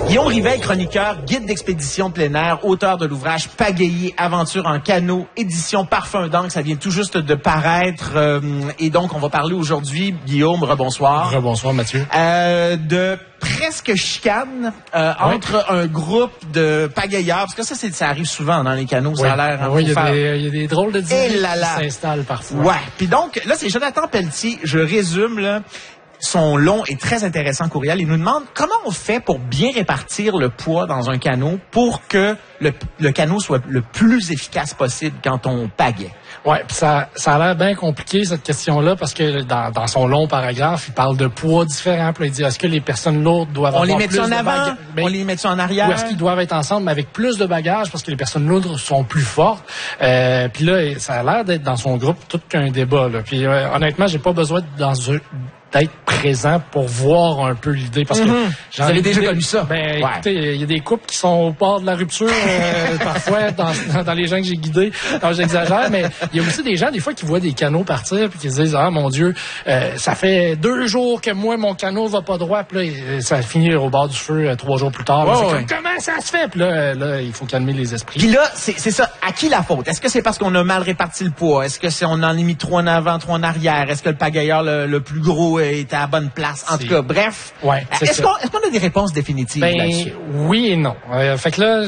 Guillaume Rivet, chroniqueur, guide d'expédition de plein air, auteur de l'ouvrage Pagayer, aventure en canot, édition Parfum d'encre. Ça vient tout juste de paraître. Et donc, on va parler aujourd'hui, Guillaume, rebonsoir. Rebonsoir, Mathieu. De presque chicane entre un groupe de pagayeurs. Parce que ça arrive souvent dans les canots. Ça a l'air... Oui, il y a des drôles de dynamiques qui s'installent parfois. Ouais. Puis donc, là, c'est Jonathan Pelletier. Je résume, là. Son long et très intéressant courriel. Il nous demande comment on fait pour bien répartir le poids dans un canot pour que le canot soit le plus efficace possible quand on pagaie. Ouais, puis ça a l'air bien compliqué cette question-là parce que dans son long paragraphe, il parle de poids différents. Puis il dit est-ce que les personnes lourdes doivent avoir plus de bagages? On les met en avant, on les met en arrière. Ou est-ce qu'ils doivent être ensemble mais avec plus de bagages parce que les personnes lourdes sont plus fortes. Puis là, ça a l'air d'être dans son groupe tout qu'un débat. Là. Puis honnêtement, j'ai pas besoin d'être présent pour voir un peu l'idée parce que vous avez déjà connu ça. Ben écoutez, il y a des couples qui sont au bord de la rupture parfois dans les gens que j'ai guidés. Alors j'exagère, mais il y a aussi des gens des fois qui voient des canots partir puis qui se disent ah mon Dieu, ça fait 2 jours que moi mon canot va pas droit, puis là ça finit au bord du feu 3 jours plus tard. Comment ça se fait? Puis là il faut calmer les esprits. Puis là c'est ça. À qui la faute? Est-ce que c'est parce qu'on a mal réparti le poids? Est-ce que on en a mis 3 en avant, 3 en arrière? Est-ce que le pagailleur le plus gros est à la bonne place? En tout cas, bref. Ouais, Est-ce qu'on a des réponses définitives là-dessus? Oui et non. Fait que là,